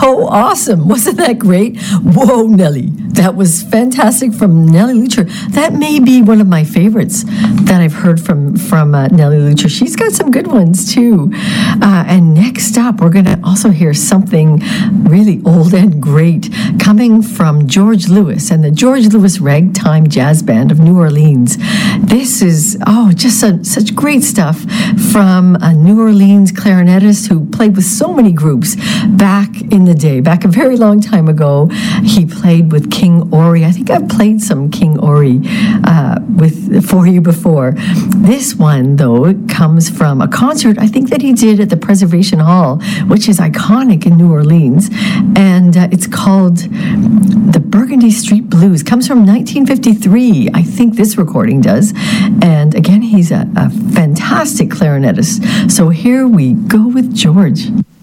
so awesome. Wasn't that great? Whoa, Nellie. That was fantastic from Nellie Lucher. That may be one of my favorites that I've heard from Nellie Lucher. She's got some good ones too. And next up, we're going to also hear something really old and great coming from George Lewis and the George Lewis Ragtime Jazz Band of New Orleans. This is, just such great stuff from a New Orleans clarinetist who played with so many groups back in the day, back a very long time ago. He played with King Ori. I think I've played some King Ori for you before. This one, though, comes from a concert I think that he did at the Preservation Hall, which is iconic in New Orleans, and it's called the Burgundy Street Blues. Comes from 1953. I think this recording does. And again, he's a fantastic clarinetist. So here we go with George.